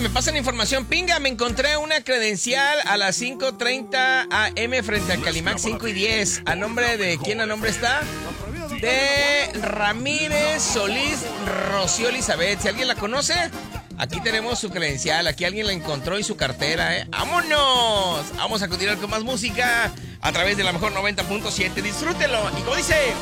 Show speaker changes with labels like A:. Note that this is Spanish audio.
A: me pasan información. Pinga, me encontré una credencial a las 5:30 AM frente a Calimax 5 y 10. ¿A nombre de quién? ¿A nombre está? De Ramírez Solís Rocío Elizabeth. Si alguien la conoce, aquí tenemos su credencial. Aquí alguien la encontró y su cartera, ¿eh? ¡Vámonos! Vamos a continuar con más música a través de la mejor 90.7. Disfrútenlo. Y como dice...